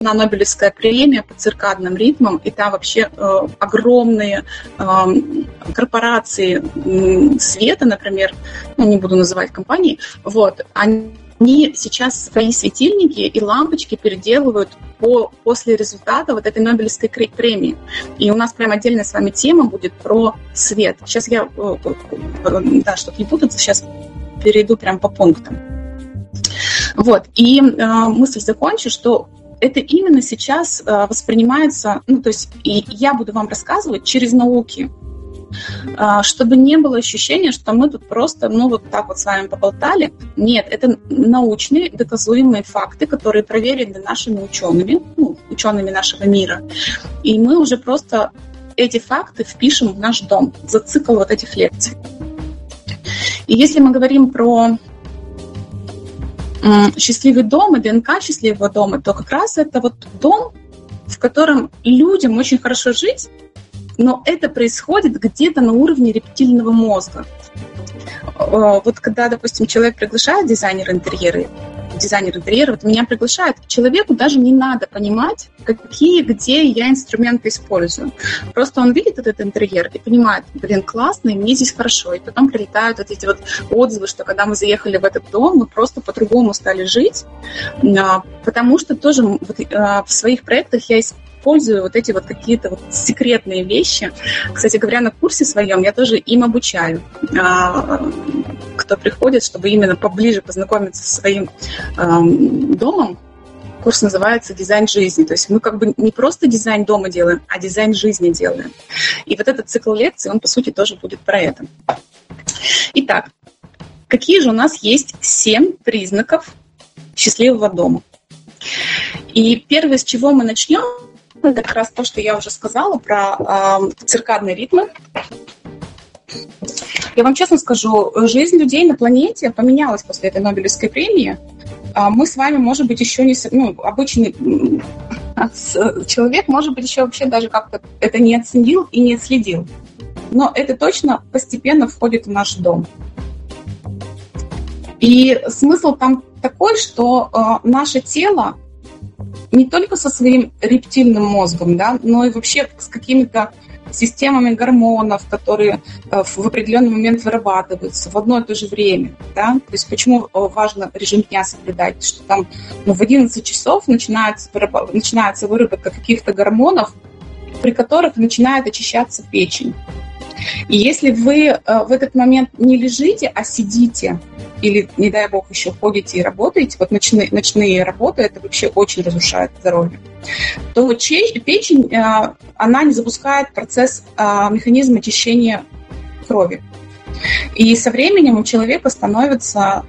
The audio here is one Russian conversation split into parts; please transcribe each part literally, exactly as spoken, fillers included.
Нобелевская премия по циркадным ритмам, и там вообще э, огромные э, корпорации э, света, например, ну, не буду называть компании, вот, они сейчас свои светильники и лампочки переделывают по, после результата вот этой Нобелевской премии. И у нас прям отдельная с вами тема будет про свет. Сейчас я, э, э, да, чтобы не путаться, сейчас перейду прям по пунктам. Вот, и э, мысль закончу, что это именно сейчас э, воспринимается, ну, то есть и я буду вам рассказывать через науки, э, чтобы не было ощущения, что мы тут просто, ну, вот так вот с вами поболтали. Нет, это научные, доказуемые факты, которые проверены нашими учеными, ну, учеными нашего мира. И мы уже просто эти факты впишем в наш дом за цикл вот этих лекций. И если мы говорим про счастливый дом и ДНК счастливого дома, то как раз это вот дом, в котором людям очень хорошо жить, но это происходит где-то на уровне рептильного мозга. Вот когда, допустим, человек приглашает дизайнера интерьера, дизайнер интерьера, вот меня приглашает, человеку даже не надо понимать, какие, где я инструменты использую. Просто он видит этот интерьер и понимает, блин, классный, мне здесь хорошо. И потом прилетают вот эти вот отзывы, что когда мы заехали в этот дом, мы просто по-другому стали жить, потому что тоже в своих проектах я использую вот эти вот какие-то вот секретные вещи. Кстати говоря, на курсе своем я тоже им обучаю, кто приходит, чтобы именно поближе познакомиться со своим домом. Курс называется «Дизайн жизни». То есть мы как бы не просто дизайн дома делаем, а дизайн жизни делаем. И вот этот цикл лекций, он, по сути, тоже будет про это. Итак, какие же у нас есть семь признаков счастливого дома? И первое, с чего мы начнем, это как раз то, что я уже сказала про э, циркадные ритмы. Я вам честно скажу, жизнь людей на планете поменялась после этой Нобелевской премии. Мы с вами, может быть, еще не... Ну, обычный человек, может быть, еще вообще даже как-то это не оценил и не отследил. Но это точно постепенно входит в наш дом. И смысл там такой, что э, наше тело не только со своим рептильным мозгом, да, но и вообще с какими-то системами гормонов, которые в определенный момент вырабатываются в одно и то же время. Да? То есть почему важно режим дня соблюдать, что там ну, в одиннадцать часов начинается, начинается выработка каких-то гормонов, при которых начинает очищаться печень. И если вы в этот момент не лежите, а сидите, или, не дай бог, еще ходите и работаете, вот ночные, ночные работы, это вообще очень разрушает здоровье, то печень, она не запускает процесс, механизм очищения крови. И со временем у человека становится,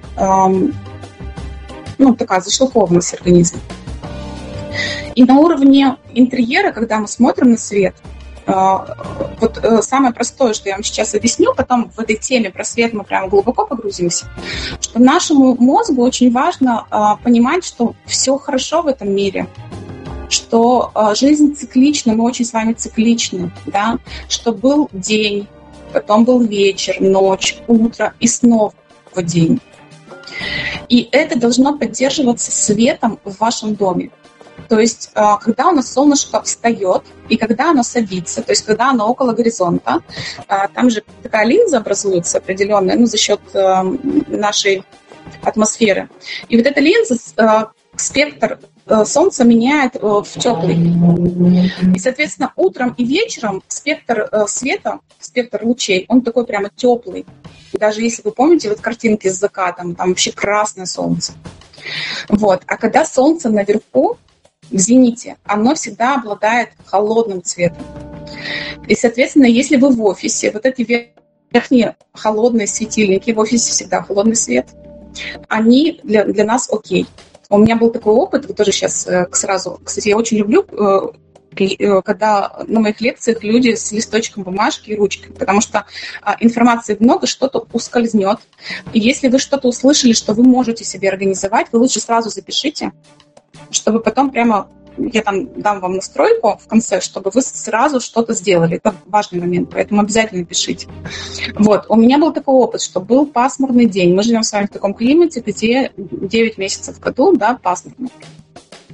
ну, такая зашлакованность организма. И на уровне интерьера, когда мы смотрим на свет, вот самое простое, что я вам сейчас объясню, потом в этой теме про свет мы прямо глубоко погрузимся, что нашему мозгу очень важно понимать, что все хорошо в этом мире, что жизнь циклична, мы очень с вами цикличны, да? Что был день, потом был вечер, ночь, утро и снова день. И это должно поддерживаться светом в вашем доме. То есть, когда у нас солнышко встает и когда оно садится, то есть, когда оно около горизонта, там же такая линза образуется определенная, ну, за счет нашей атмосферы. И вот эта линза, спектр Солнца меняет в теплый. И, соответственно, утром и вечером спектр света, спектр лучей, он такой прямо теплый. И даже если вы помните вот картинки с закатом, там вообще красное солнце. Вот. А когда солнце наверху, в зените, оно всегда обладает холодным цветом. И, соответственно, если вы в офисе, вот эти верхние холодные светильники, в офисе всегда холодный свет, они для, для нас окей. У меня был такой опыт, вот тоже сейчас сразу, кстати, я очень люблю, когда на моих лекциях люди с листочком бумажки и ручкой, потому что информации много, что-то ускользнет. И если вы что-то услышали, что вы можете себе организовать, вы лучше сразу запишите, чтобы потом прямо, я там дам вам настройку в конце, чтобы вы сразу что-то сделали. Это важный момент, поэтому обязательно пишите. Вот, у меня был такой опыт, что был пасмурный день. Мы живем с вами в таком климате, где девять месяцев в году, да, пасмурно.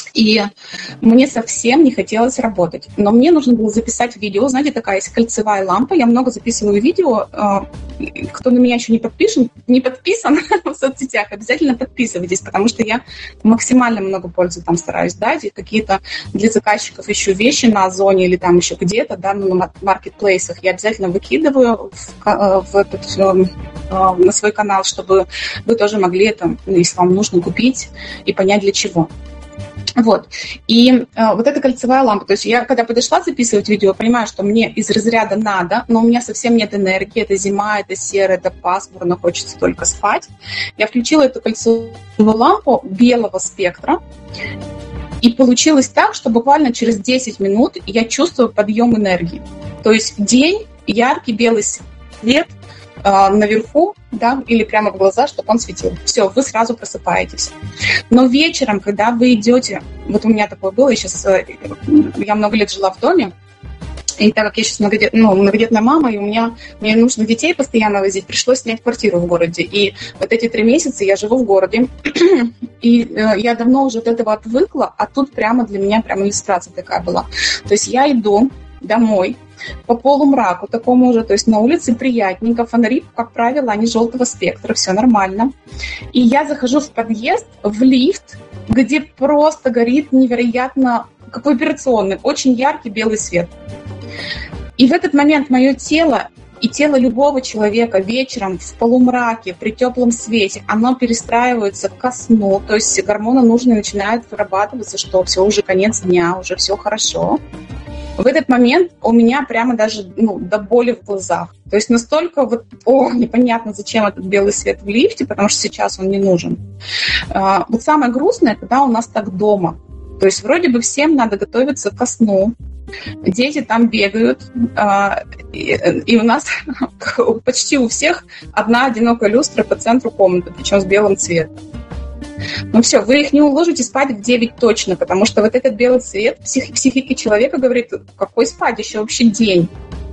И мне совсем не хотелось работать. Но мне нужно было записать видео. Знаете, такая есть кольцевая лампа. Я много записываю видео. Кто на меня еще не подписан, не подписан в соцсетях, обязательно подписывайтесь, потому что я максимально много пользы там стараюсь дать. И какие-то для заказчиков ищу вещи на Озоне или там еще где-то, да, на маркетплейсах. Я обязательно выкидываю в, в этот, на свой канал, чтобы вы тоже могли это, если вам нужно, купить и понять, для чего. Вот. И э, вот эта кольцевая лампа, то есть я, когда подошла записывать видео, понимаю, что мне из разряда надо, но у меня совсем нет энергии, это зима, это серо, это пасмурно, хочется только спать. Я включила эту кольцевую лампу белого спектра, и получилось так, что буквально через десять минут я чувствую подъем энергии. То есть день, яркий белый свет, наверху, да, или прямо в глаза, чтобы он светил. Все, вы сразу просыпаетесь. Но вечером, когда вы идете, вот у меня такое было, я сейчас, я много лет жила в доме, и так как я сейчас многодет, ну, многодетная мама, и у меня, мне нужно детей постоянно возить, пришлось снять квартиру в городе. И вот эти три месяца я живу в городе, и э, я давно уже от этого отвыкла, а тут прямо для меня прямо иллюстрация такая была. То есть я иду домой, по полумраку такому уже, то есть на улице приятненько, фонари, как правило, они желтого спектра, все нормально. И я захожу в подъезд, в лифт, где просто горит невероятно, как в операционной, очень яркий белый свет. И в этот момент мое тело и тело любого человека вечером в полумраке, при теплом свете, оно перестраивается ко сну, то есть гормоны нужные начинают вырабатываться, что все, уже конец дня, уже все хорошо. В этот момент у меня прямо даже ну, до боли в глазах. То есть настолько вот, о, непонятно, зачем этот белый свет в лифте, потому что сейчас он не нужен. А, вот самое грустное, когда у нас так дома. То есть вроде бы всем надо готовиться ко сну. Дети там бегают, а, и, и у нас почти у всех одна одинокая люстра по центру комнаты, причем с белым цветом. Ну все, вы их не уложите спать в девять точно, потому что вот этот белый цвет псих, психики человека говорит, какой спать, еще вообще день.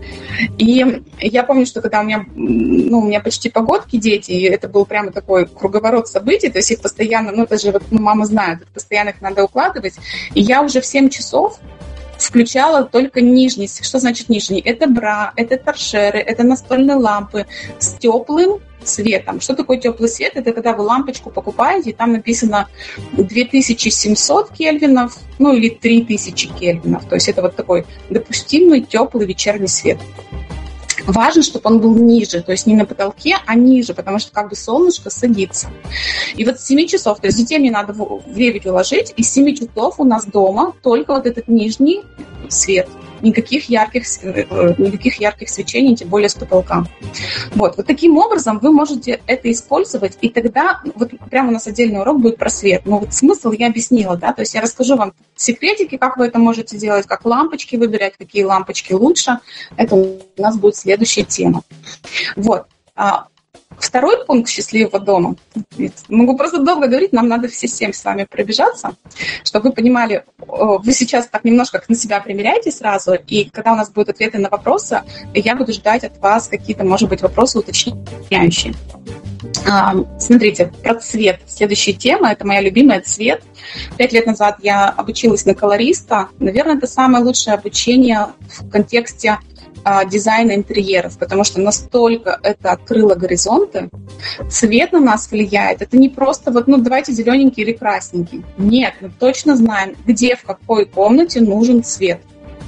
И я помню, что когда у меня, ну, у меня почти погодки дети, и это был прямо такой круговорот событий, то есть их постоянно, ну это же вот, ну, мама знает, постоянно их надо укладывать, и я уже в семь часов включала только нижний. Что значит нижний? Это бра, это торшеры, это настольные лампы с теплым цветом. Что такое теплый свет? Это когда вы лампочку покупаете, и там написано две тысячи семьсот кельвинов, ну или три тысячи кельвинов. То есть это вот такой допустимый теплый вечерний свет. Важно, чтобы он был ниже, то есть не на потолке, а ниже, потому что как бы солнышко садится. И вот с семи часов, то есть детей мне надо в девять уложить, и с семи часов у нас дома только вот этот нижний свет. Никаких ярких, никаких ярких свечений, тем более с потолка. Вот. вот таким образом вы можете это использовать, и тогда вот прямо у нас отдельный урок будет про свет. Но вот смысл я объяснила, да, то есть я расскажу вам секретики, как вы это можете делать, как лампочки выбирать, какие лампочки лучше. Это у нас будет следующая тема. Вот. Второй пункт счастливого дома. Могу просто долго говорить, нам надо все семь с вами пробежаться, чтобы вы понимали, вы сейчас так немножко на себя примеряете сразу, и когда у нас будут ответы на вопросы, я буду ждать от вас какие-то, может быть, вопросы уточняющие. Смотрите, про цвет. Следующая тема, это моя любимая цвет. Пять лет назад я обучилась на колориста. Наверное, это самое лучшее обучение в контексте дизайна интерьеров, потому что настолько это открыло горизонты. Цвет на нас влияет. Это не просто вот, ну, давайте зелененький или красненький. Нет, мы точно знаем, где, в какой комнате нужен цвет.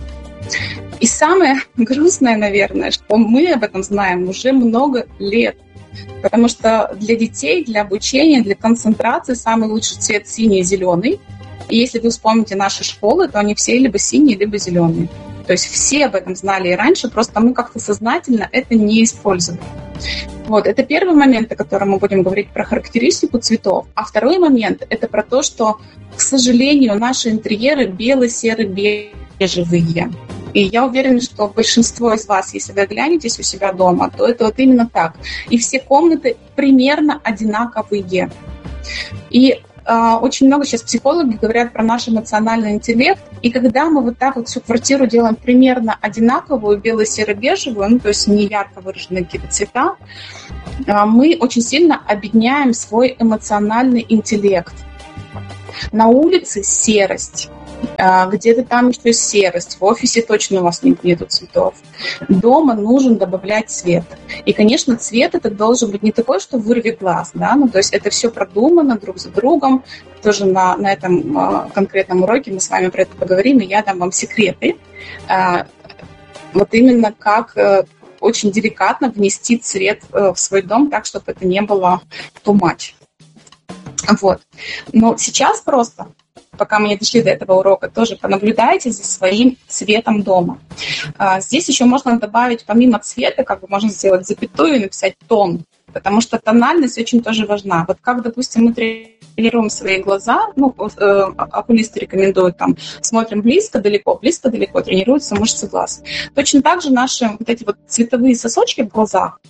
И самое грустное, наверное, что мы об этом знаем уже много лет. Потому что для детей, для обучения, для концентрации самый лучший цвет синий и зеленый. И если вы вспомните наши школы, то они все либо синие, либо зеленые. То есть все об этом знали и раньше, просто мы как-то сознательно это не использовали. Вот, это первый момент, о котором мы будем говорить про характеристику цветов. А второй момент – это про то, что, к сожалению, наши интерьеры бело-серо-бежевые. И я уверена, что большинство из вас, если вы оглянетесь у себя дома, то это вот именно так. И все комнаты примерно одинаковые. И очень много сейчас психологи говорят про наш эмоциональный интеллект, и когда мы вот так вот всю квартиру делаем примерно одинаковую, бело-серо-бежевую, ну, то есть не ярко выраженные какие-то цвета, мы очень сильно обедняем свой эмоциональный интеллект. На улице серость. Где-то там еще серость, в офисе точно у вас нет, нету цветов. Дома нужно добавлять цвет. И, конечно, цвет это должен быть не такой, что вырви глаз, да, ну, то есть это все продумано друг за другом. Тоже на, на этом а, конкретном уроке мы с вами про это поговорим, и я дам вам секреты. А, вот именно как а, очень деликатно внести цвет а, в свой дом так, чтобы это не было too much. Вот. Но сейчас просто... пока мы не дошли до этого урока, тоже понаблюдайте за своим цветом дома. Здесь еще можно добавить, помимо цвета, как бы можно сделать запятую и написать тон, потому что тональность очень тоже важна. Вот как, допустим, мы тренируем свои глаза, ну, окулисты рекомендуют, там, смотрим близко, далеко, близко, далеко, тренируются мышцы глаз. Точно так же наши вот эти вот цветовые сосочки в глазах,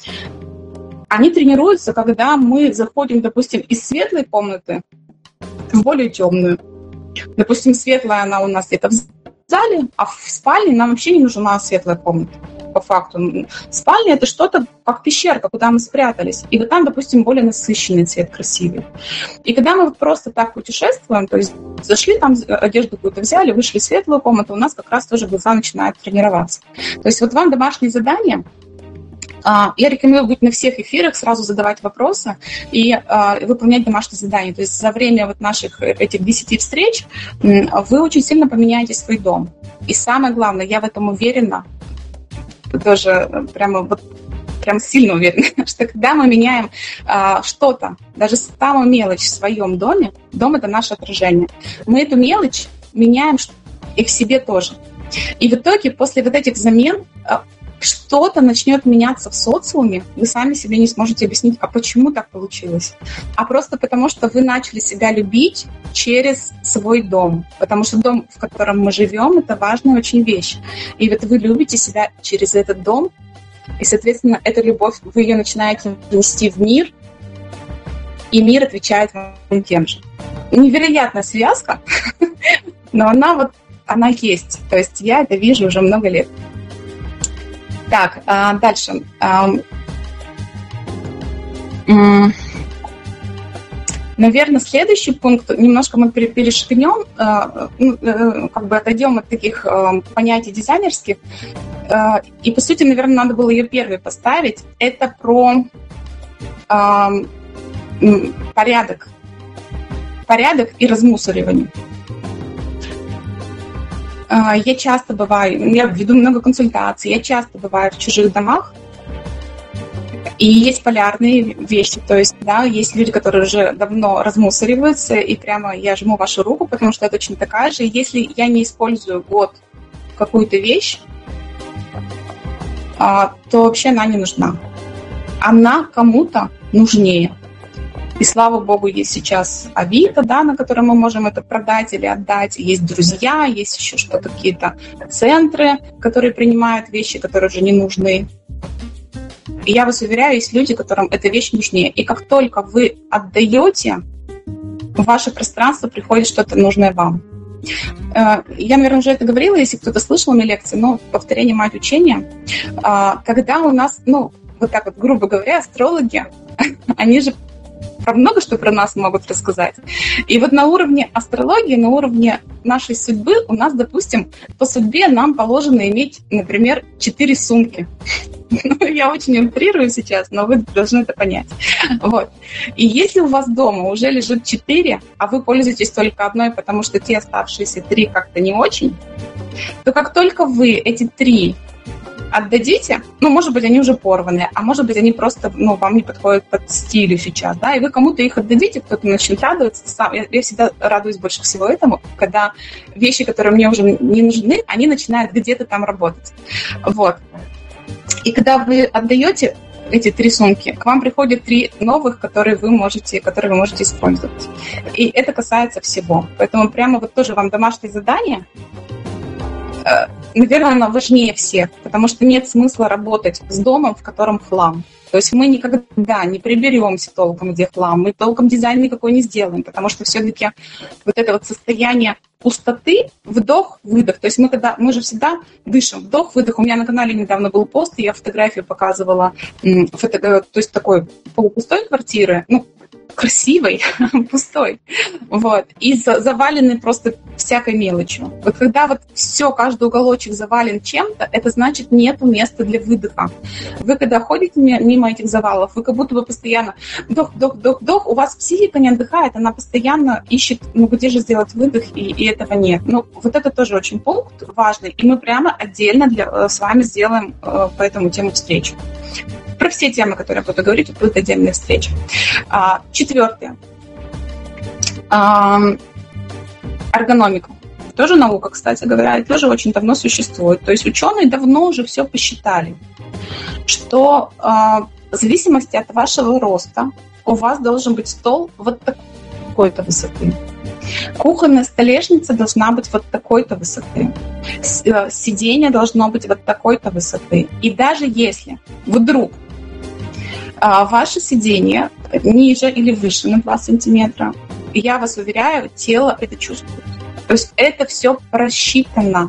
они тренируются, когда мы заходим, допустим, из светлой комнаты в более темную. Допустим, светлая она у нас где-то в зале, а в спальне нам вообще не нужна светлая комната, по факту. Спальня – это что-то как пещерка, куда мы спрятались. И вот там, допустим, более насыщенный цвет, красивый. И когда мы вот просто так путешествуем, то есть зашли там, одежду какую-то взяли, вышли в светлую комнату, у нас как раз тоже глаза начинают тренироваться. То есть вот вам домашнее задание. Я рекомендую быть на всех эфирах, сразу задавать вопросы и э, выполнять домашние задания. То есть за время вот наших этих десяти встреч э, вы очень сильно поменяете свой дом. И самое главное, я в этом уверена, тоже прямо вот прям сильно уверена, что когда мы меняем э, что-то, даже самую мелочь в своем доме, дом – это наше отражение, мы эту мелочь меняем и в себе тоже. И в итоге после вот этих замен э, что-то начнет меняться в социуме, вы сами себе не сможете объяснить, а почему так получилось. А просто потому, что вы начали себя любить через свой дом. Потому что дом, в котором мы живем, это важная очень вещь. И вот вы любите себя через этот дом, и, соответственно, эту любовь, вы ее начинаете нести в мир, и мир отвечает вам тем же. Невероятная связка, но она вот, она есть. То есть я это вижу уже много лет. Так, дальше. Наверное, следующий пункт, немножко мы перешагнем, как бы отойдем от таких понятий дизайнерских. И, по сути, наверное, надо было ее первой поставить. Это про порядок. Порядок и размусоривание. Я часто бываю, я веду много консультаций, я часто бываю в чужих домах, и есть полярные вещи, то есть, да, есть люди, которые уже давно размусориваются, и прямо я жму вашу руку, потому что это точно такая же. Если я не использую год какую-то вещь, то вообще она не нужна. Она кому-то нужнее. И слава богу, есть сейчас Авито, да, на котором мы можем это продать или отдать. Есть друзья, есть еще что-то, какие-то центры, которые принимают вещи, которые уже не нужны. И я вас уверяю, есть люди, которым эта вещь нужнее. И как только вы отдаете, в ваше пространство приходит что-то нужное вам. Я, наверное, уже это говорила, если кто-то слышал мои лекции, но повторение мать учения. Когда у нас, ну, вот так вот, грубо говоря, астрологи, они же про много что про нас могут рассказать. И вот на уровне астрологии, на уровне нашей судьбы у нас, допустим, по судьбе нам положено иметь, например, четыре сумки. Ну, я очень утрирую сейчас, но вы должны это понять. Вот. И если у вас дома уже лежит четыре, а вы пользуетесь только одной, потому что те оставшиеся три как-то не очень, то как только вы эти три отдадите, ну, может быть, они уже порваны, а может быть, они просто, ну, вам не подходят под стилю сейчас, да, и вы кому-то их отдадите, кто-то начнет радоваться. Сам, я, я всегда радуюсь больше всего этому, когда вещи, которые мне уже не нужны, они начинают где-то там работать. Вот. И когда вы отдаете эти три сумки, к вам приходят три новых, которые вы можете, которые вы можете использовать. И это касается всего. Поэтому прямо вот тоже вам домашнее задание, наверное, оно важнее всех, потому что нет смысла работать с домом, в котором хлам. То есть мы никогда не приберемся толком, где хлам, мы толком дизайн никакой не сделаем, потому что все-таки вот это вот состояние пустоты, вдох, выдох. То есть мы когда, мы же всегда дышим, вдох, выдох. У меня на канале недавно был пост, и я фотографию показывала, фото, то есть такой полупустой квартиры, ну, красивой, пустой, вот, и заваленный просто всякой мелочью. Вот когда вот все, каждый уголочек завален чем-то, это значит, нету места для выдоха. Вы когда ходите мимо этих завалов, вы как будто бы постоянно вдох, вдох, вдох, вдох, у вас психика не отдыхает, она постоянно ищет, ну где же сделать выдох, и, и этого нет. Ну, вот это тоже очень пункт важный, и мы прямо отдельно для, с вами сделаем э, по этому тему встречу. Про все темы, которые я буду говорить, будут отдельные встречи. А, четвертое. А, эргономика. Тоже наука, кстати говоря, и тоже очень давно существует. То есть ученые давно уже все посчитали, что а, в зависимости от вашего роста у вас должен быть стол вот такой-то высоты. Кухонная столешница должна быть вот такой-то высоты. Сиденье должно быть вот такой-то высоты. И даже если вдруг а, ваше сиденье ниже или выше на два сантиметра, я вас уверяю, тело это чувствует. То есть это все просчитано.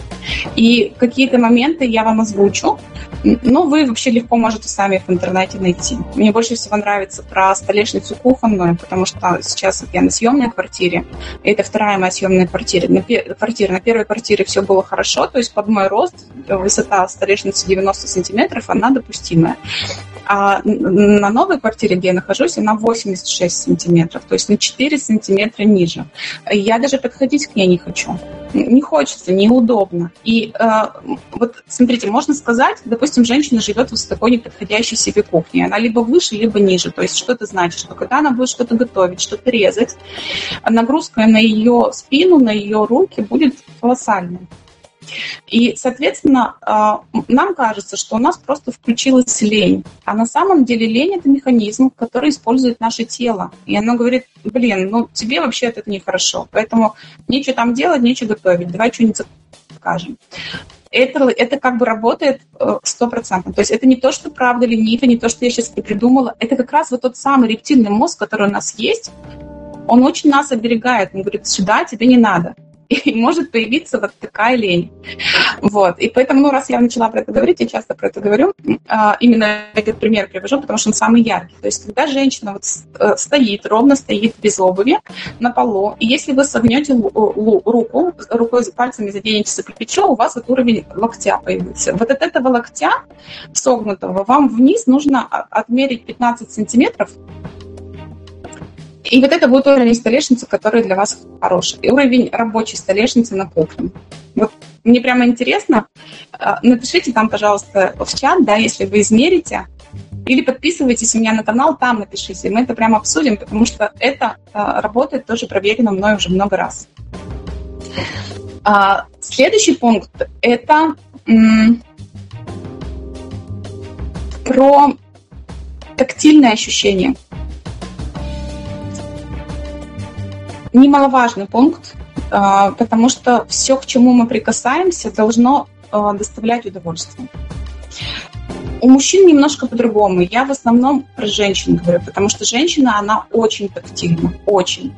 И какие-то моменты я вам озвучу, но вы вообще легко можете сами в интернете найти. Мне больше всего нравится про столешницу кухонную, потому что сейчас я на съемной квартире, и это вторая моя съемная квартира. На, пер... квартира. на первой квартире все было хорошо, то есть под мой рост высота столешницы девяносто сантиметров, она допустимая. А на новой квартире, где я нахожусь, она восемьдесят шесть сантиметров, то есть на четыре сантиметра ниже. Я даже подходить к ней не хочу. Не хочется, неудобно. И э, вот, смотрите, можно сказать, допустим, женщина живет в такой неподходящей себе кухне. Она либо выше, либо ниже. То есть что это значит? Что когда она будет что-то готовить, что-то резать, нагрузка на ее спину, на ее руки будет колоссальной. И, соответственно, нам кажется, что у нас просто включилась лень. А на самом деле лень – это механизм, который использует наше тело. И оно говорит, блин, ну тебе вообще от этого нехорошо, поэтому нечего там делать, нечего готовить, давай что-нибудь закажем. Это, это как бы работает сто процентов. То есть это не то, что правда ленивый, не то, что я сейчас придумала. Это как раз вот тот самый рептильный мозг, который у нас есть, он очень нас оберегает. Он говорит, сюда тебе не надо. И может появиться вот такая лень. Вот. И поэтому, ну, раз я начала про это говорить, я часто про это говорю, именно этот пример привожу, потому что он самый яркий. То есть, когда женщина вот стоит, ровно стоит без обуви на полу, и если вы согнете руку, рукой пальцами заденете за плечо, у вас вот уровень локтя появится. Вот от этого локтя согнутого вам вниз нужно отмерить пятнадцать сантиметров, и вот это будет уровень столешницы, который для вас хороший. И уровень рабочей столешницы на кухне. Вот мне прямо интересно. Напишите там, пожалуйста, в чат, да, если вы измерите. Или подписывайтесь у меня на канал, там напишите. Мы это прямо обсудим, потому что это работает тоже проверено мной уже много раз. Следующий пункт – это м- про тактильное ощущение. Немаловажный пункт, потому что все, к чему мы прикасаемся, должно доставлять удовольствие. У мужчин немножко по-другому. Я в основном про женщин говорю, потому что женщина, она очень тактильна, очень.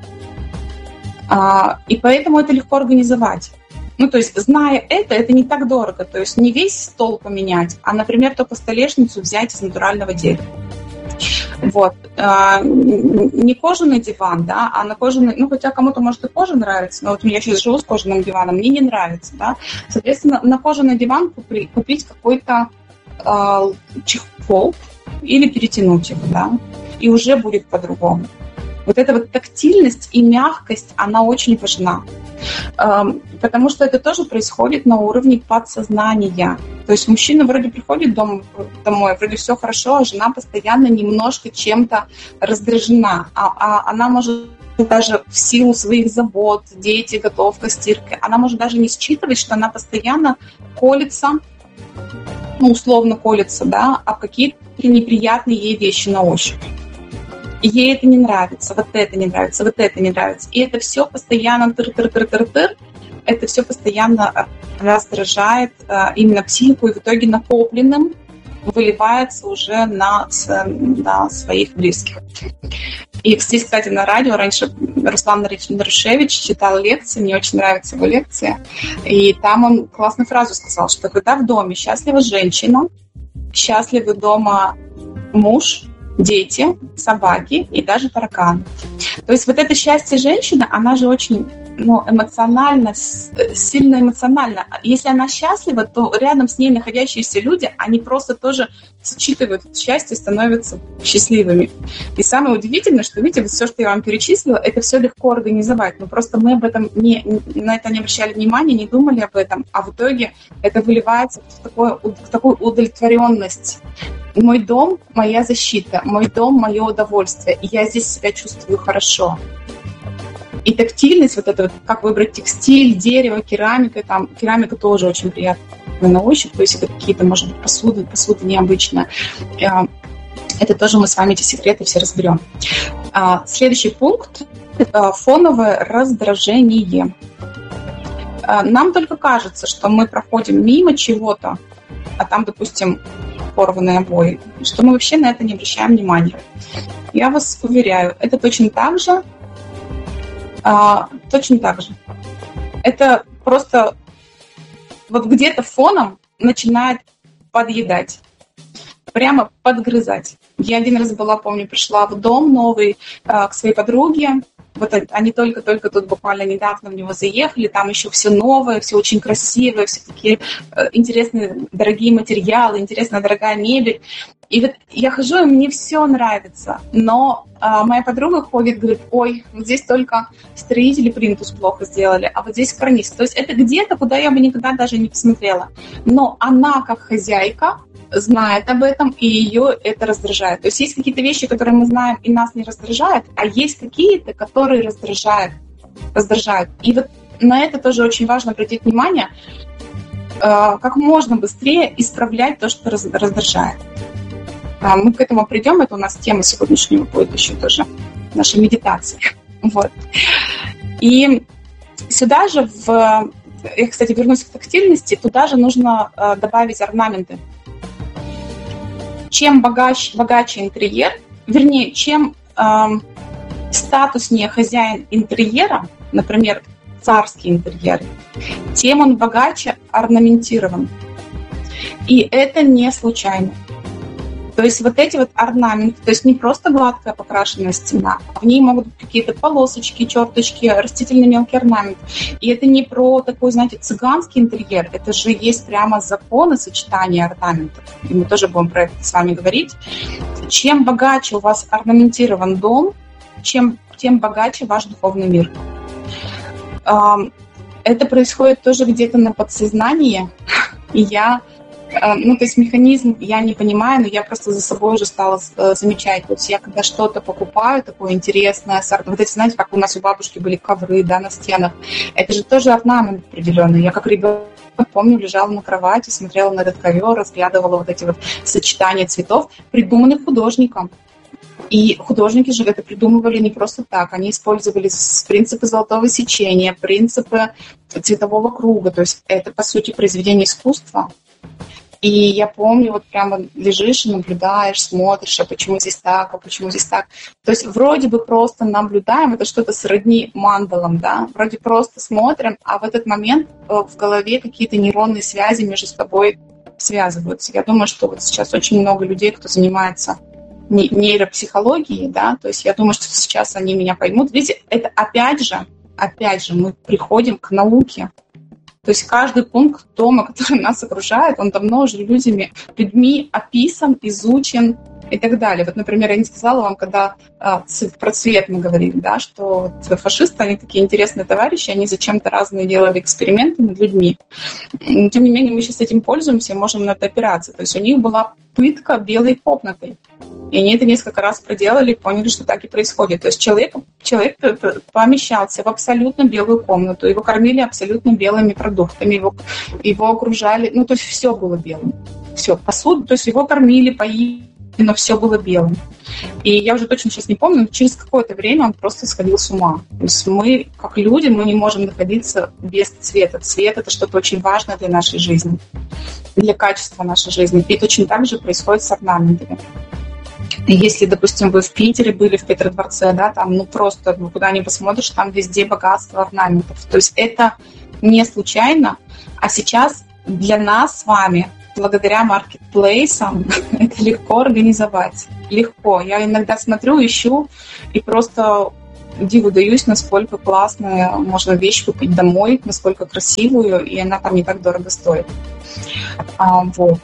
И поэтому это легко организовать. Ну, то есть, зная это, это не так дорого. То есть не весь стол поменять, а, например, только столешницу взять из натурального дерева. Вот. Не кожаный диван, да, а на кожаный, ну, хотя кому-то, может, и кожа нравится, но вот я сейчас живу с кожаным диваном, мне не нравится, да. Соответственно, на кожаный диван купи, купить какой-то э, чехол или перетянуть его, да, и уже будет по-другому. Вот эта вот тактильность и мягкость, она очень важна, потому что это тоже происходит на уровне подсознания. То есть мужчина вроде приходит дом, домой, вроде все хорошо, а жена постоянно немножко чем-то раздражена, а, а она может даже в силу своих забот, дети, готовка, стирка, она может даже не считывать, что она постоянно колется, ну, условно колется, да, а какие-то неприятные ей вещи на ощупь. И ей это не нравится, вот это не нравится, вот это не нравится. И это все постоянно тыр-тыр-тыр-тыр-тыр, это все постоянно раздражает э, именно психику, и в итоге накопленным выливается уже на, на своих близких. И здесь, кстати, на радио раньше Руслан Нарушевич читал лекции, мне очень нравятся его лекции, и там он классную фразу сказал, что когда в доме счастлива женщина, счастливый дома муж, дети, собаки и даже тараканы. То есть вот это счастье женщины, она же очень ну, эмоционально, сильно эмоционально. Если она счастлива, то рядом с ней находящиеся люди, они просто тоже считывают это счастье, становятся счастливыми. И самое удивительное, что, видите, вот все, что я вам перечислила, это все легко организовать. Но просто мы об этом не, на это не обращали внимания, не думали об этом, а в итоге это выливается в, такое, в такую удовлетворенность. Мой дом – моя защита, мой дом – мое удовольствие, и я здесь себя чувствую хорошо. И тактильность, вот это вот, как выбрать текстиль, дерево, керамика, там, керамика тоже очень приятная на ощупь, то есть это какие-то, может быть, посуды, посуда необычная. Это тоже мы с вами эти секреты все разберем. Следующий пункт – фоновое раздражение. Нам только кажется, что мы проходим мимо чего-то, а там, допустим, порванные обои, что мы вообще на это не обращаем внимания. Я вас уверяю, это точно так же, а, точно так же. Это просто вот где-то фоном начинает подъедать, прямо подгрызать. Я один раз была, помню, пришла в дом новый а, к своей подруге. Вот они только-только тут буквально недавно в него заехали, там еще все новое, все очень красивое, все такие э, интересные, дорогие материалы, интересная, дорогая мебель. И вот я хожу, и мне все нравится, но э, моя подруга ходит, говорит, ой, вот здесь только строители плинтус плохо сделали, а вот здесь карниз. То есть это где-то, куда я бы никогда даже не посмотрела. Но она, как хозяйка, знает об этом, и ее это раздражает. То есть есть какие-то вещи, которые мы знаем, и нас не раздражают, а есть какие-то, которые раздражают. раздражают. И вот на это тоже очень важно обратить внимание, как можно быстрее исправлять то, что раздражает. Мы к этому придем, это у нас тема сегодняшнего будет еще тоже, нашей медитации. Вот. И сюда же, в, я, кстати, вернусь к тактильности, туда же нужно добавить орнаменты. Чем богаче, богаче интерьер, вернее, чем э, статуснее хозяин интерьера, например, царский интерьер, тем он богаче орнаментирован. И это не случайно. То есть вот эти вот орнаменты, то есть не просто гладкая покрашенная стена, а в ней могут быть какие-то полосочки, черточки, растительный мелкий орнамент. И это не про такой, знаете, цыганский интерьер, это же есть прямо законы сочетания орнаментов. И мы тоже будем про это с вами говорить. Чем богаче у вас орнаментирован дом, чем, тем богаче ваш духовный мир. Это происходит тоже где-то на подсознании, и я... Ну, то есть механизм я не понимаю, но я просто за собой уже стала замечать. То есть я когда что-то покупаю такое интересное, вот эти, знаете, как у нас у бабушки были ковры, да, на стенах, это же тоже орнамент определенный. Я как ребенок, помню, лежала на кровати, смотрела на этот ковер, разглядывала вот эти вот сочетания цветов, придуманных художником. И художники же это придумывали не просто так. Они использовали принципы золотого сечения, принципы цветового круга. То есть это, по сути, произведение искусства. И я помню, вот прямо лежишь и наблюдаешь, смотришь, а почему здесь так, а почему здесь так. То есть вроде бы просто наблюдаем, это что-то сродни мандалам, да, вроде просто смотрим, а в этот момент в голове какие-то нейронные связи между собой связываются. Я думаю, что вот сейчас очень много людей, кто занимается нейропсихологией, да, то есть я думаю, что сейчас они меня поймут. Видите, это опять же, опять же мы приходим к науке. То есть каждый пункт дома, который нас окружает, он давно уже людьми, людьми описан, изучен и так далее. Вот, например, я не сказала вам, когда а, цвет, про цвет мы говорили, да, что вот, фашисты, они такие интересные товарищи, они зачем-то разные делали эксперименты над людьми. Но, тем не менее, мы сейчас этим пользуемся, можем на это опираться. То есть у них была пытка белой комнатой. И они это несколько раз проделали и поняли, что так и происходит. То есть человек, человек помещался в абсолютно белую комнату, его кормили абсолютно белыми продуктами, его, его окружали, ну, то есть все было белым. Все, посуду, то есть его кормили, поили, но все было белым. И я уже точно сейчас не помню, но через какое-то время он просто сходил с ума. То есть мы, как люди, мы не можем находиться без цвета. Цвет – это что-то очень важное для нашей жизни, для качества нашей жизни. И точно так же происходит с орнаментами. Если, допустим, вы в Питере были, в Петродворце, да, там, ну, просто ну, куда ни посмотришь, там везде богатство орнаментов. То есть это не случайно, а сейчас для нас с вами, благодаря маркетплейсам, это легко организовать. легко. Я иногда смотрю, ищу и просто диву даюсь, насколько классная можно вещь купить домой, насколько красивую, и она там не так дорого стоит. А, вот.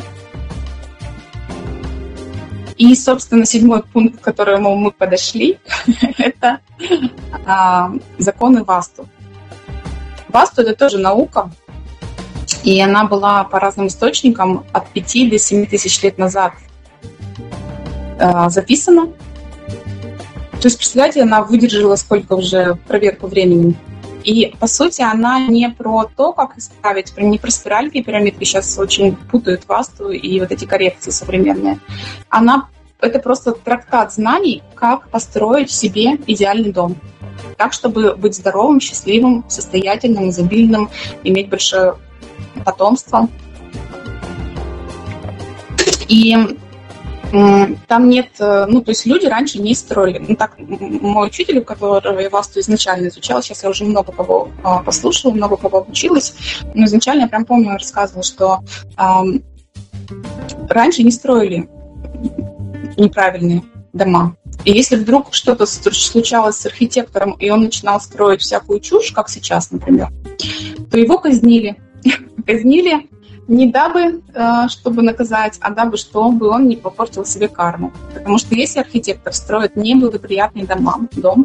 И, собственно, седьмой пункт, к которому мы подошли, это а, законы Васту. Васту – это тоже наука, и она была по разным источникам от пяти до семи тысяч лет назад а, записана. То есть, представляете, она выдержала сколько уже проверку временем. И, по сути, она не про то, как исправить, не про спиральки и пирамидки, сейчас очень путают Васту и вот эти коррекции современные. Она, это просто трактат знаний, как построить себе идеальный дом. Так, чтобы быть здоровым, счастливым, состоятельным, изобильным, иметь большое потомство. И там нет, ну, то есть люди раньше не строили. Ну, так, мой учитель, который я Васту изначально изучала, сейчас я уже много кого а, послушала, много кого обучилась, но изначально я прям помню, он рассказывал, что а, раньше не строили неправильные дома. И если вдруг что-то случалось с архитектором, и он начинал строить всякую чушь, как сейчас, например, то его казнили. Казнили не дабы, чтобы наказать, а дабы, чтобы он не попортил себе карму. Потому что если архитектор строит неблагоприятный дома, дом,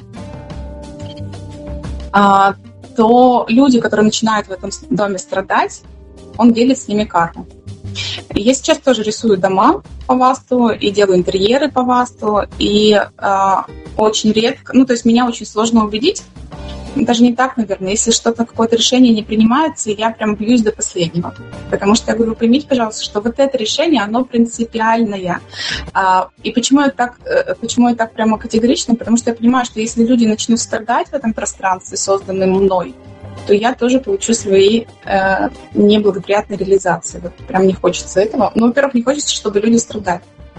то люди, которые начинают в этом доме страдать, он делит с ними карму. Я сейчас тоже рисую дома по Васту и делаю интерьеры по Васту, и очень редко, ну то есть меня очень сложно убедить, даже не так, наверное. Если что-то, какое-то решение не принимается, я прям бьюсь до последнего. Потому что я говорю, поймите, пожалуйста, что вот это решение, оно принципиальное. И почему я так, почему я так прямо категорично? Потому что я понимаю, что если люди начнут страдать в этом пространстве, созданном мной, то я тоже получу свои э, неблагоприятные реализации. Вот прям не хочется этого. Ну, во-первых, не хочется, чтобы люди страдали.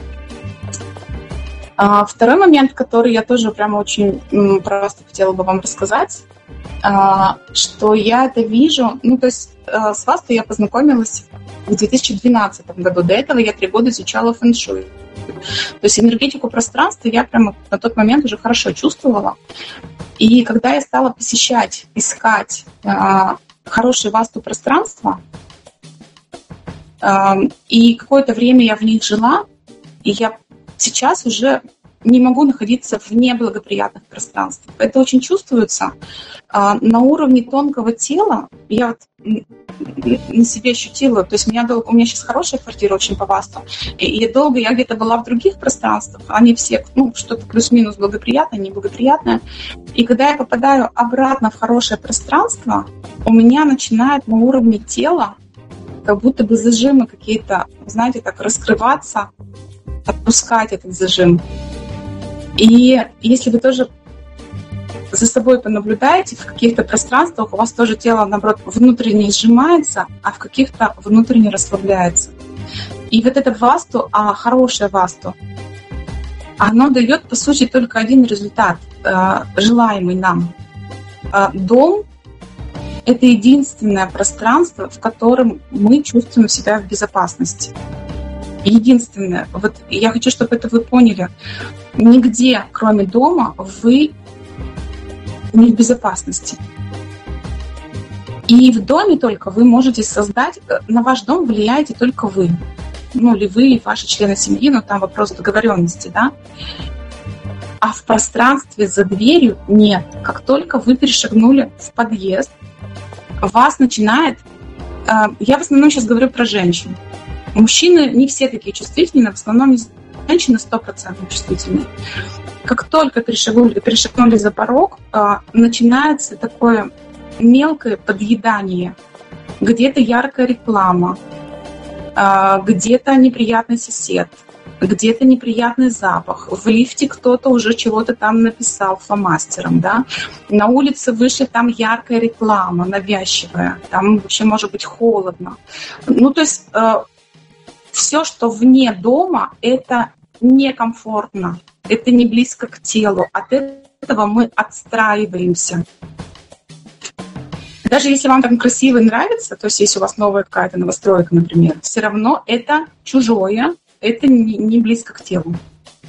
А второй момент, который я тоже прямо очень м, просто хотела бы вам рассказать, а, что я это вижу, ну, то есть а, с Васту я познакомилась в две тысячи двенадцатом году. До этого я три года изучала фэн-шуй. То есть энергетику пространства я прямо на тот момент уже хорошо чувствовала. И когда я стала посещать, искать а, хорошие Васту пространства, а, и какое-то время я в них жила, и я сейчас уже не могу находиться в неблагоприятных пространствах. Это очень чувствуется а, на уровне тонкого тела. Я вот на себе ощутила, то есть у меня, долго, у меня сейчас хорошая квартира очень по Васту, и, и долго я где-то была в других пространствах, они все, ну, что-то плюс-минус благоприятное, неблагоприятное. И когда я попадаю обратно в хорошее пространство, у меня начинает на уровне тела как будто бы зажимы какие-то, знаете, так раскрываться, отпускать этот зажим. И если вы тоже за собой понаблюдаете, в каких-то пространствах у вас тоже тело, наоборот, внутренне сжимается, а в каких-то внутренне расслабляется. И вот это Васту, а хорошее Васту, оно дает, по сути, только один результат, желаемый нам. Дом – это единственное пространство, в котором мы чувствуем себя в безопасности. Единственное, вот я хочу, чтобы это вы поняли, нигде, кроме дома, вы не в безопасности. И в доме только вы можете создать, на ваш дом влияете только вы. Ну, или вы, ваши члены семьи, но там вопрос договоренности, да? А в пространстве за дверью нет. Как только вы перешагнули в подъезд, вас начинает... Я в основном сейчас говорю про женщин. Мужчины не все такие чувствительные, в основном женщины сто процентов чувствительные. Как только перешагнули, перешагнули за порог, начинается такое мелкое подъедание. Где-то яркая реклама, где-то неприятный сосед, где-то неприятный запах. В лифте кто-то уже чего-то там написал фломастером, да. На улице вышли, там яркая реклама, навязчивая. Там вообще может быть холодно. Ну, то есть все, что вне дома, это некомфортно, это не близко к телу. От этого мы отстраиваемся. Даже если вам там красиво и нравится, то есть если у вас новая какая-то новостройка, например, все равно это чужое, это не, не близко к телу.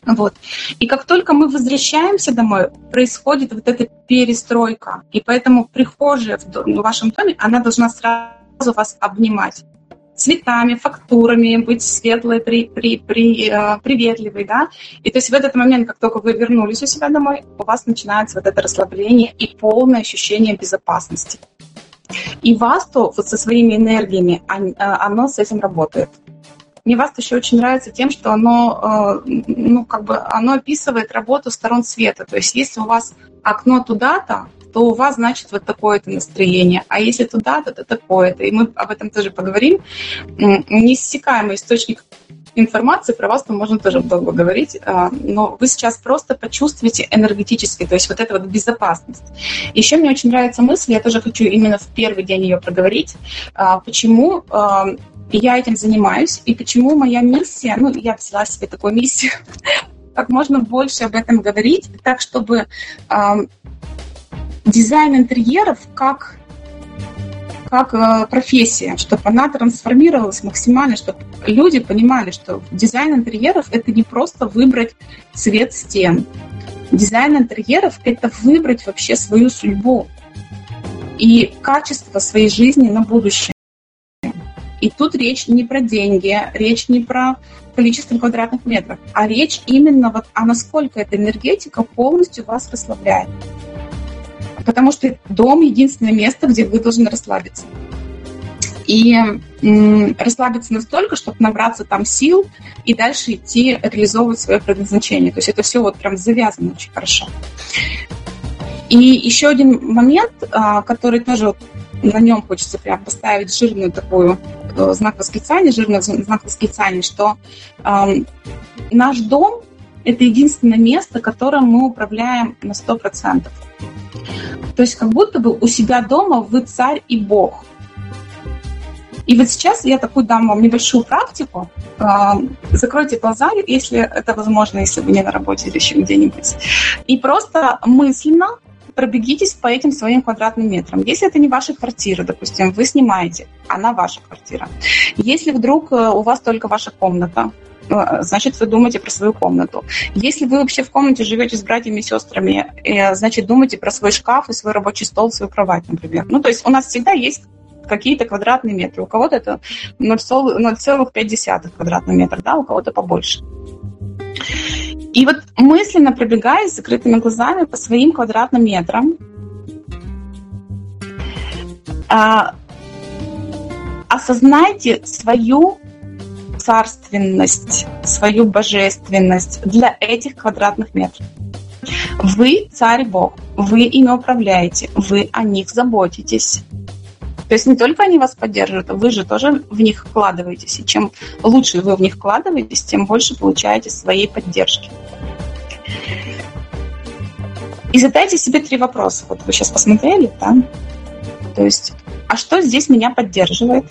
Вот. И как только мы возвращаемся домой, происходит вот эта перестройка. И поэтому прихожая в, дом, в вашем доме, она должна сразу вас обнимать. Цветами, фактурами, быть светлой, при, при, при, э, приветливой, да. И то есть в этот момент, как только вы вернулись у себя домой, у вас начинается вот это расслабление и полное ощущение безопасности. И Васту вот со своими энергиями, оно с этим работает. Мне Васту еще очень нравится тем, что оно, э, ну, как бы, оно описывает работу сторон света. То есть если у вас окно туда-то, то у вас, значит, вот такое-то настроение. А если туда-то, то такое-то. И мы об этом тоже поговорим. Неиссякаемый источник информации про вас, там можно тоже долго говорить, но вы сейчас просто почувствуете энергетически, то есть вот эта вот безопасность. Еще мне очень нравится мысль, я тоже хочу именно в первый день ее проговорить, почему я этим занимаюсь и почему моя миссия, ну, я взяла себе такую миссию, как можно больше об этом говорить, так, чтобы дизайн интерьеров как, как э, профессия, чтобы она трансформировалась максимально, чтобы люди понимали, что дизайн интерьеров – это не просто выбрать цвет стен. Дизайн интерьеров – это выбрать вообще свою судьбу и качество своей жизни на будущее. И тут речь не про деньги, речь не про количество квадратных метров, а речь именно вот о насколько эта энергетика полностью вас расслабляет. Потому что дом – единственное место, где вы должны расслабиться. И м, расслабиться настолько, чтобы набраться там сил и дальше идти реализовывать свое предназначение. То есть это все вот прям завязано очень хорошо. И еще один момент, а, который тоже вот на нем хочется прям поставить жирную такую знак восклицания, жирный знак восклицания, что а, наш дом – это единственное место, которым мы управляем на сто процентов. То есть как будто бы у себя дома вы царь и бог. И вот сейчас я такую дам вам небольшую практику. Закройте глаза, если это возможно, если вы не на работе или еще где-нибудь. И просто мысленно пробегитесь по этим своим квадратным метрам. Если это не ваша квартира, допустим, вы снимаете, она ваша квартира. Если вдруг у вас только ваша комната, значит, вы думаете про свою комнату. Если вы вообще в комнате живете с братьями и сестрами, значит, думайте про свой шкаф и свой рабочий стол, свою кровать, например. Ну, то есть у нас всегда есть какие-то квадратные метры. У кого-то это ноль целых пять десятых квадратных метра, да, у кого-то побольше. И вот мысленно пробегая с закрытыми глазами по своим квадратным метрам, осознайте свою царственность, свою божественность для этих квадратных метров. Вы царь Бог, вы ими управляете, вы о них заботитесь. То есть не только они вас поддерживают, вы же тоже в них вкладываетесь. И чем лучше вы в них вкладываетесь, тем больше получаете своей поддержки. И задайте себе три вопроса. Вот вы сейчас посмотрели, да? То есть, а что здесь меня поддерживает?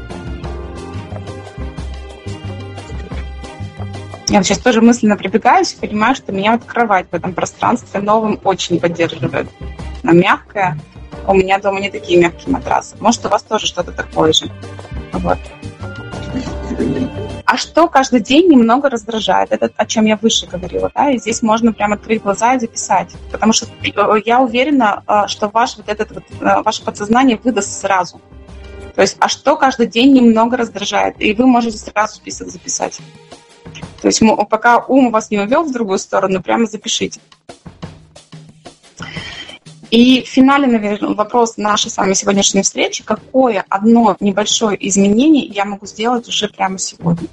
Я вот сейчас тоже мысленно прибегаюсь и понимаю, что меня вот кровать в этом пространстве новым очень поддерживает. Она мягкая. У меня дома не такие мягкие матрасы. Может, у вас тоже что-то такое же. Вот. А что каждый день немного раздражает? Это о чем я выше говорила, да? И здесь можно прямо открыть глаза и записать. Потому что я уверена, что ваш, вот этот, вот, ваше подсознание выдаст сразу. То есть, а что каждый день немного раздражает? И вы можете сразу список записать. То есть пока ум вас не увел в другую сторону, прямо запишите. И в финале, наверное, вопрос нашей с вами сегодняшней встречи: какое одно небольшое изменение я могу сделать уже прямо сегодня?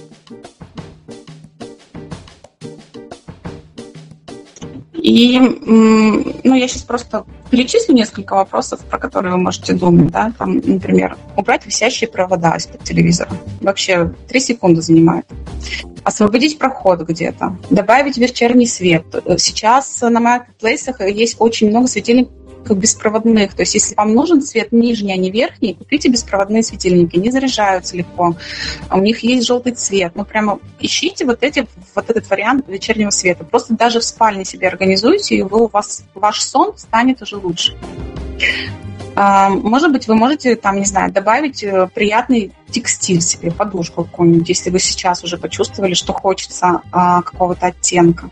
И ну, я сейчас просто перечислю несколько вопросов, про которые вы можете думать. Да? Там, например, убрать висящие провода из-под телевизора. Вообще три секунды занимает. Освободить проход где-то. Добавить вечерний свет. Сейчас на маркетплейсах есть очень много светильников беспроводных. То есть если вам нужен свет нижний, а не верхний, купите беспроводные светильники. Они заряжаются легко. У них есть желтый цвет. Ну, прямо ищите вот, эти, вот этот вариант вечернего света. Просто даже в спальне себе организуйте, и вы, у вас, ваш сон станет уже лучше. Может быть, вы можете, там, не знаю, добавить приятный текстиль себе, подушку какую-нибудь, если вы сейчас уже почувствовали, что хочется какого-то оттенка.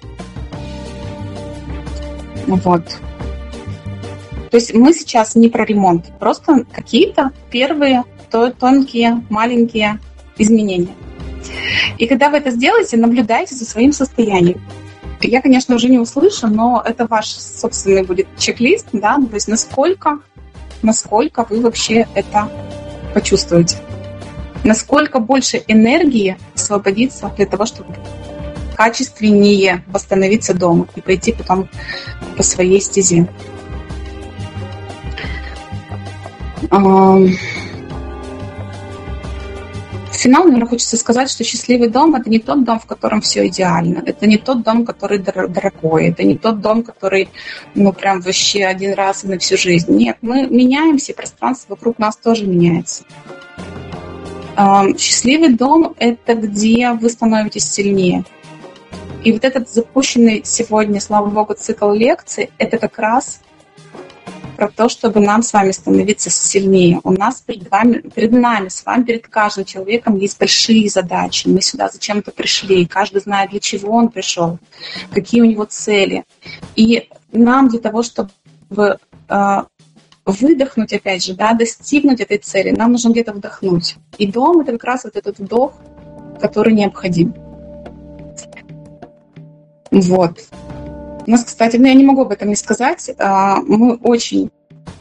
Вот. То есть мы сейчас не про ремонт, просто какие-то первые тонкие, маленькие изменения. И когда вы это сделаете, наблюдайте за своим состоянием. Я, конечно, уже не услышу, но это ваш собственный будет чек-лист, да, то есть насколько, насколько вы вообще это почувствуете. Насколько больше энергии освободится для того, чтобы качественнее восстановиться дома и пойти потом по своей стезе. В финал, наверное, хочется сказать, что счастливый дом – это не тот дом, в котором все идеально. Это не тот дом, который дорогой. Это не тот дом, который, ну, прям вообще один раз и на всю жизнь. Нет, мы меняемся, и пространство вокруг нас тоже меняется. Счастливый дом – это где вы становитесь сильнее. И вот этот запущенный сегодня, слава богу, цикл лекций – это как раз про то, чтобы нам с вами становиться сильнее. У нас перед вами, перед нами, с вами, перед каждым человеком есть большие задачи. Мы сюда зачем-то пришли. Каждый знает, для чего он пришел, какие у него цели. И нам для того, чтобы э, выдохнуть, опять же, да, достигнуть этой цели, нам нужно где-то вдохнуть. И дом – это как раз вот этот вдох, который необходим. Вот. У нас, кстати, ну я не могу об этом не сказать, мы очень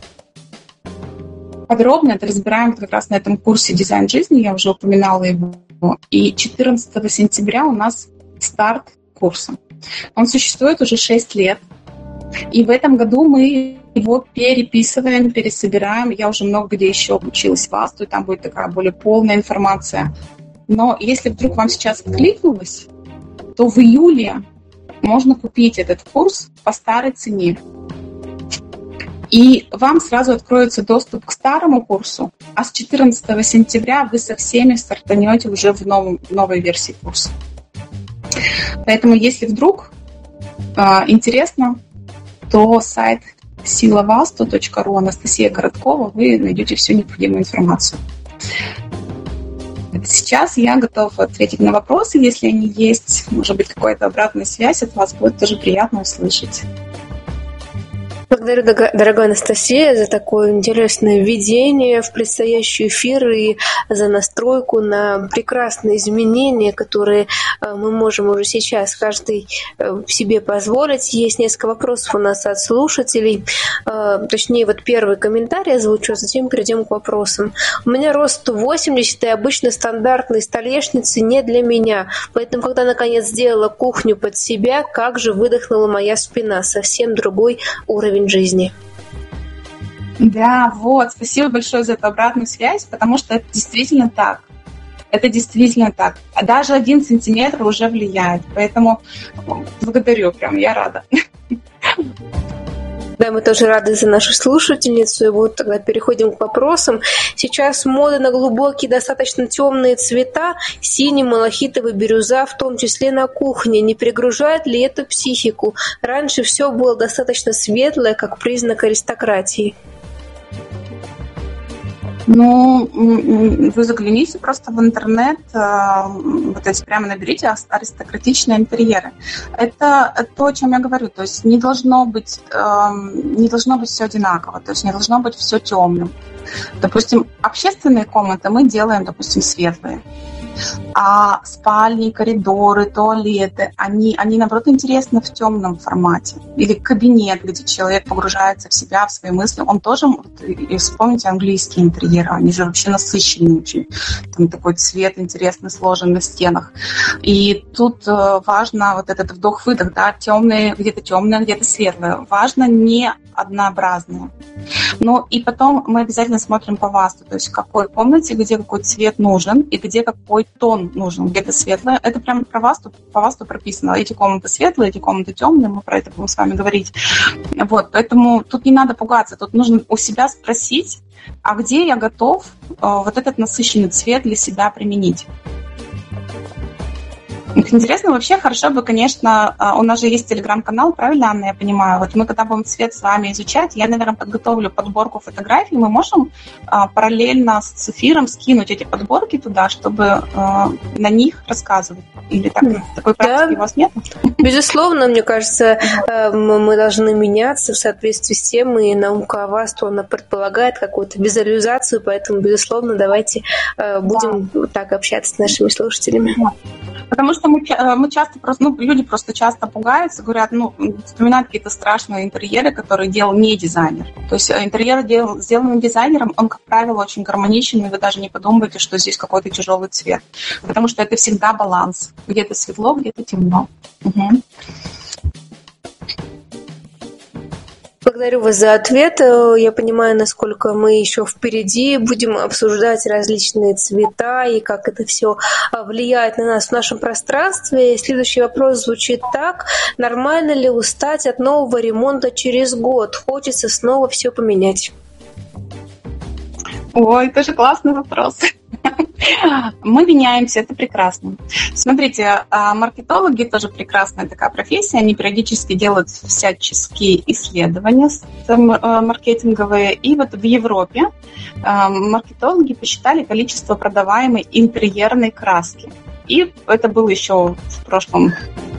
подробно это разбираем как раз на этом курсе «Дизайн жизни», я уже упоминала его, и четырнадцатого сентября у нас старт курса. Он существует уже шесть лет, и в этом году мы его переписываем, пересобираем. Я уже много где еще обучилась в АСТу, и там будет такая более полная информация. Но если вдруг вам сейчас откликнулось, то в июле можно купить этот курс по старой цене. И вам сразу откроется доступ к старому курсу, а с четырнадцатого сентября вы со всеми стартанете уже в, новом, в новой версии курса. Поэтому, если вдруг э, интересно, то сайт сила васту точка ру, Анастасия Короткова, вы найдете всю необходимую информацию. Сейчас я готова ответить на вопросы, если они есть. Может быть, какая-то обратная связь от вас, будет тоже приятно услышать. Благодарю, дорогая Анастасия, за такое интересное введение в предстоящий эфир и за настройку на прекрасные изменения, которые мы можем уже сейчас каждый себе позволить. Есть несколько вопросов у нас от слушателей. Точнее, вот первый комментарий озвучу, а затем перейдем к вопросам. У меня рост восемьдесят, и обычно стандартные столешницы не для меня. Поэтому, когда наконец сделала кухню под себя, как же выдохнула моя спина. Совсем другой уровень жизни. Да, вот, спасибо большое за эту обратную связь, потому что это действительно так. Это действительно так. А даже один сантиметр уже влияет. Поэтому благодарю, прям я рада. Да, мы тоже рады за нашу слушательницу. И вот тогда переходим к вопросам. Сейчас мода на глубокие, достаточно темные цвета, синий, малахитовый, бирюза, в том числе на кухне. Не перегружает ли это психику? Раньше все было достаточно светлое, как признак аристократии. Ну, вы загляните просто в интернет, вот эти прямо наберите аристократичные интерьеры. Это то, о чем я говорю. То есть не должно быть, не должно быть все одинаково, то есть не должно быть все темным. Допустим, общественные комнаты мы делаем, допустим, светлые. А спальни, коридоры, туалеты, они, они, наоборот, интересны в темном формате. Или кабинет, где человек погружается в себя, в свои мысли. Он тоже, и вспомните английские интерьеры, они же вообще насыщенные очень. Там такой цвет интересный сложен на стенах. И тут важно вот этот вдох-выдох, да, темные, где-то темное, где-то светлое. Важно не однообразное. Ну и потом мы обязательно смотрим по васту, то есть в какой комнате, где какой цвет нужен и где какой тон нужен, где-то светлое. Это прямо про васту, по васту прописано. Эти комнаты светлые, эти комнаты темные, мы про это будем с вами говорить. Вот, поэтому тут не надо пугаться, тут нужно у себя спросить, а где я готов э, вот этот насыщенный цвет для себя применить. Интересно, вообще хорошо бы, конечно, у нас же есть телеграм-канал, правильно, Анна, я понимаю? Вот мы когда будем цвет с вами изучать, я, наверное, подготовлю подборку фотографий, мы можем параллельно с эфиром скинуть эти подборки туда, чтобы на них рассказывать? Или так, такой практики да, у вас нет? Безусловно, мне кажется, мы должны меняться в соответствии с тем, и наука о вас, то она предполагает какую-то визуализацию, поэтому, безусловно, давайте будем да. так общаться с нашими слушателями. Потому что мы, мы часто просто, ну, люди просто часто пугаются, говорят, ну, вспоминают какие-то страшные интерьеры, которые делал не дизайнер. То есть интерьер, делал, сделанный дизайнером, он, как правило, очень гармоничен, и вы даже не подумаете, что здесь какой-то тяжелый цвет. Потому что это всегда баланс. Где-то светло, где-то темно. Угу. Благодарю вас за ответ. Я понимаю, насколько мы еще впереди будем обсуждать различные цвета и как это все влияет на нас в нашем пространстве. Следующий вопрос звучит так. Нормально ли устать от нового ремонта через год? Хочется снова все поменять. Ой, это же классный вопрос. Мы меняемся, это прекрасно. Смотрите, маркетологи тоже прекрасная такая профессия, они периодически делают всяческие исследования маркетинговые. И вот в Европе маркетологи посчитали количество продаваемой интерьерной краски. И это было еще в прошлом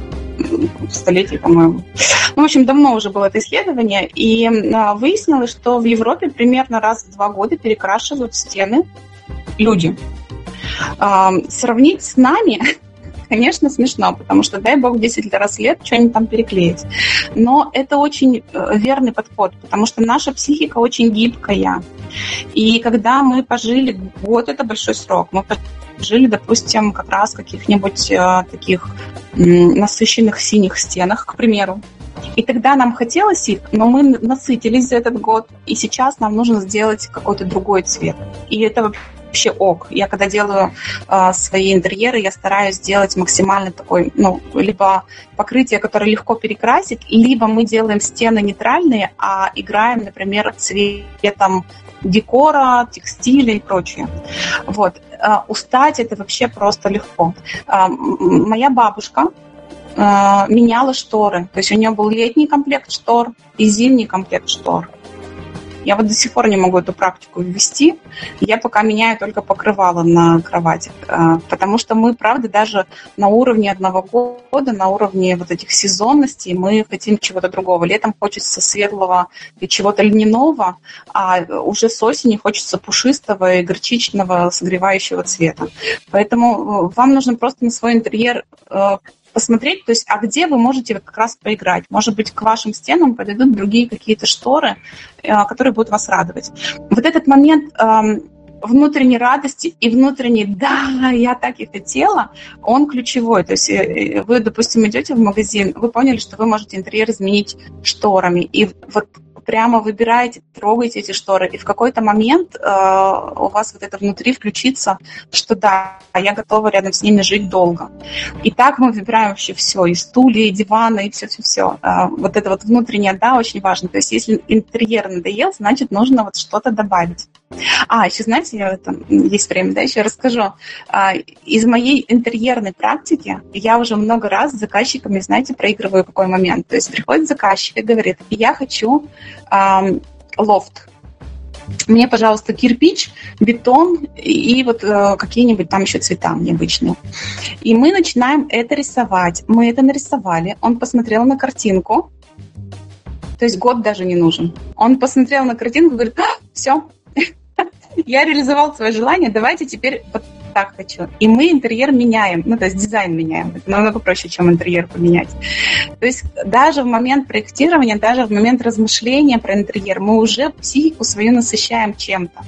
столетии, по-моему. Ну, в общем, давно уже было это исследование, и выяснилось, что в Европе примерно раз в два года перекрашивают стены люди. Сравнить с нами, конечно, смешно, потому что, дай бог, десять раз лет что-нибудь там переклеить. Но это очень верный подход, потому что наша психика очень гибкая. И когда мы пожили, год – это большой срок, мы жили, допустим, как раз в каких-нибудь э, таких м, насыщенных синих стенах, к примеру. И тогда нам хотелось их, но мы насытились за этот год, и сейчас нам нужно сделать какой-то другой цвет. И это вообще ок. Я когда делаю э, свои интерьеры, я стараюсь сделать максимально такой, ну, либо покрытие, которое легко перекрасить, либо мы делаем стены нейтральные, а играем, например, цветом декора, текстиля и прочее. Вот. Устать это вообще просто легко. Моя бабушка меняла шторы. То есть у нее был летний комплект штор и зимний комплект штор. Я вот до сих пор не могу эту практику ввести. Я пока меняю только покрывало на кровати. Потому что мы, правда, даже на уровне одного года, на уровне вот этих сезонностей мы хотим чего-то другого. Летом хочется светлого и чего-то льняного, а уже с осени хочется пушистого и горчичного согревающего цвета. Поэтому вам нужно просто на свой интерьер посмотреть, то есть, а где вы можете как раз поиграть. Может быть, к вашим стенам подойдут другие какие-то шторы, которые будут вас радовать. Вот этот момент внутренней радости и внутренней «да, я так и хотела», он ключевой. То есть вы, допустим, идете в магазин, вы поняли, что вы можете интерьер изменить шторами, и вот прямо выбираете, трогаете эти шторы, и в какой-то момент э, у вас вот это внутри включится, что да, я готова рядом с ними жить долго. И так мы выбираем вообще все, и стулья, и диваны, и все-все-все. Э, вот это вот внутреннее «да» очень важно. То есть если интерьер надоел, значит, нужно вот что-то добавить. А, еще, знаете, я, там, есть время, да, еще расскажу. А, из моей интерьерной практики я уже много раз с заказчиками, знаете, проигрываю какой момент. То есть приходит заказчик и говорит: я хочу а, лофт. Мне, пожалуйста, кирпич, бетон и, и вот а, какие-нибудь там еще цвета необычные. И мы начинаем это рисовать. Мы это нарисовали. Он посмотрел на картинку. То есть год даже не нужен. Он посмотрел на картинку и говорит: а, все, я реализовал свое желание, давайте теперь вот так хочу. И мы интерьер меняем, ну, то есть дизайн меняем. Это намного проще, чем интерьер поменять. То есть даже в момент проектирования, даже в момент размышления про интерьер мы уже психику свою насыщаем чем-то.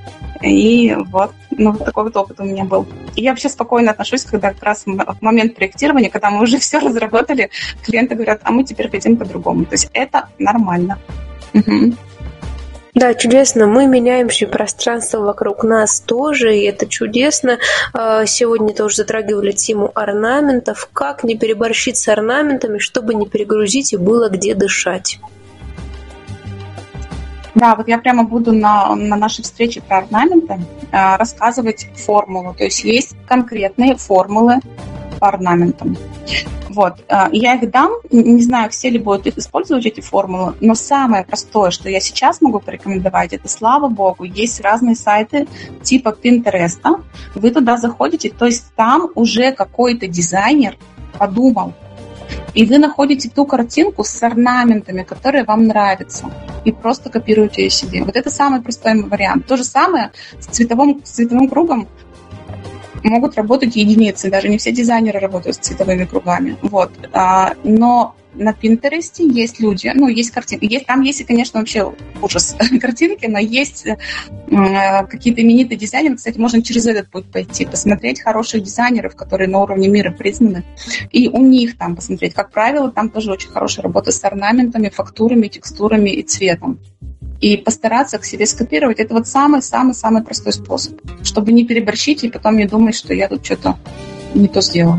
И вот, ну, вот такой вот опыт у меня был. И я вообще спокойно отношусь, когда как раз в момент проектирования, когда мы уже все разработали, клиенты говорят: а мы теперь хотим по-другому. То есть это нормально. Угу. Да, чудесно. Мы меняемся, пространство вокруг нас тоже, и это чудесно. Сегодня тоже затрагивали тему орнаментов. Как не переборщить с орнаментами, чтобы не перегрузить и было где дышать? Да, вот я прямо буду на, на нашей встрече про орнаменты э, рассказывать формулу. То есть есть конкретные формулы по орнаментам. Вот. Я их дам, не знаю, все ли будут использовать эти формулы, но самое простое, что я сейчас могу порекомендовать, это, слава богу, есть разные сайты типа Пинтереста. Вы туда заходите, то есть там уже какой-то дизайнер подумал, и вы находите ту картинку с орнаментами, которые вам нравятся, и просто копируете ее себе. Вот это самый простой вариант. То же самое с цветовым, с цветовым кругом. Могут работать единицы, даже не все дизайнеры работают с цветовыми кругами. Вот. Но на Пинтересте есть люди, ну, есть картинки. Есть, там есть, конечно, вообще ужас картинки, но есть какие-то именитые дизайнеры. Кстати, можно через этот путь пойти, посмотреть хороших дизайнеров, которые на уровне мира признаны, и у них там посмотреть. Как правило, там тоже очень хорошая работа с орнаментами, фактурами, текстурами и цветом. И постараться к себе скопировать. Это вот самый-самый-самый простой способ, чтобы не переборщить и потом не думать, что я тут что-то не то сделала.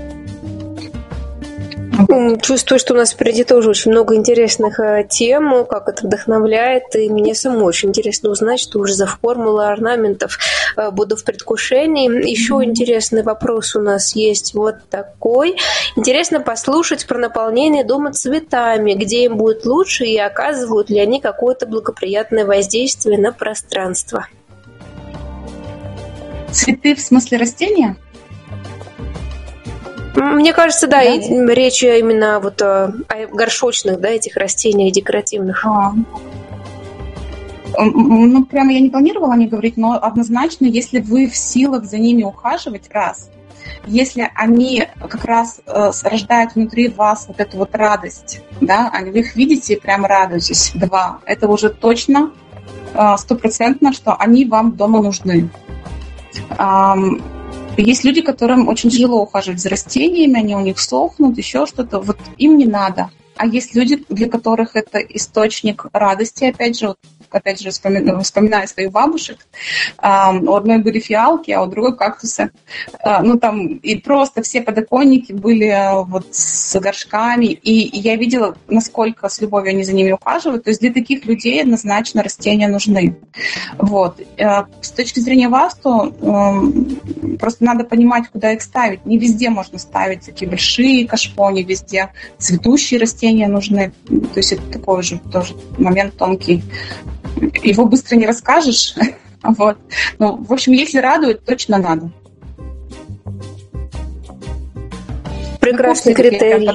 Чувствую, что у нас впереди тоже очень много интересных тем, как это вдохновляет, и мне самой очень интересно узнать, что уже за формулы орнаментов. Буду в предвкушении. Еще mm-hmm. интересный вопрос у нас есть вот такой. Интересно послушать про наполнение дома цветами, где им будет лучше и оказывают ли они какое-то благоприятное воздействие на пространство. Цветы в смысле растения? Мне кажется, да, да? И речь именно вот о, о горшочных, да, этих растениях декоративных. А. Ну, прямо я не планировала о них говорить, но однозначно, если вы в силах за ними ухаживать, раз, если они как раз э, рождают внутри вас вот эту вот радость, да, вы их видите и прям радуетесь, два, это уже точно стопроцентно, э, что они вам дома нужны. Эм, Есть люди, которым очень тяжело ухаживать за растениями, они у них сохнут, еще что-то. Вот им не надо. А есть люди, для которых это источник радости, опять же, вот, опять же, вспоминаю, вспоминаю своих бабушек. А, у одной были фиалки, а у другой кактусы. А, ну, там и просто все подоконники были вот с горшками. И, и я видела, насколько с любовью они за ними ухаживают. То есть для таких людей однозначно растения нужны. Вот. А, с точки зрения васту, просто надо понимать, куда их ставить. Не везде можно ставить такие большие кашпо, не везде цветущие растения нужны. То есть это такой же тоже момент тонкий. Его быстро не расскажешь. Вот. Ну, в общем, если радует, точно надо. Прекрасный критерий.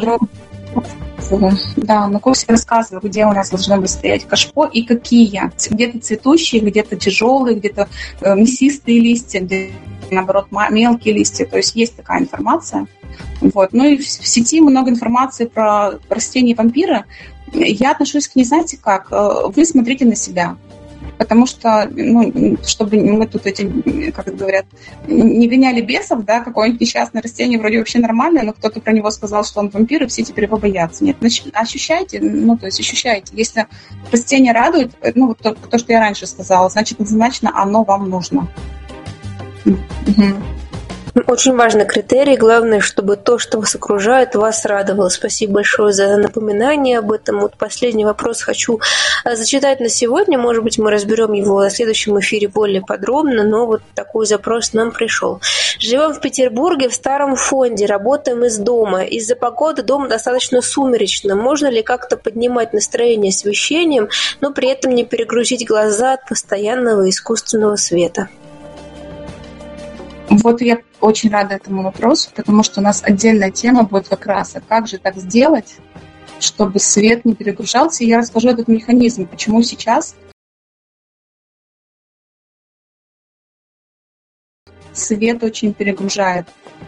Да, на курсе рассказываю, где у нас должны быть стоять кашпо и какие. Где-то цветущие, где-то тяжелые, где-то мясистые листья, где-то, наоборот, мелкие листья. То есть есть такая информация. Вот. Ну и в сети много информации про растения-вампира. Я отношусь к ней, знаете как? Вы смотрите на себя. Потому что, ну, чтобы мы тут эти, как это говорят, не гоняли бесов, да, какое-нибудь несчастное растение вроде вообще нормальное, но кто-то про него сказал, что он вампир, и все теперь его боятся. Нет, ощущайте, ну, то есть ощущайте. Если растение радует, ну, вот то, то, что я раньше сказала, значит, однозначно оно вам нужно. Угу. Очень важный критерий. Главное, чтобы то, что вас окружает, вас радовало. Спасибо большое за напоминание об этом. Вот последний вопрос хочу зачитать на сегодня. Может быть, мы разберем его в следующем эфире более подробно, но вот такой запрос нам пришел. Живем в Петербурге в старом фонде, работаем из дома. Из-за погоды дом достаточно сумеречно. Можно ли как-то поднимать настроение освещением, но при этом не перегрузить глаза от постоянного искусственного света? Вот я очень рада этому вопросу, потому что у нас отдельная тема будет как раз, а как же так сделать, чтобы свет не перегружался. И я расскажу этот механизм, почему сейчас свет очень перегружает.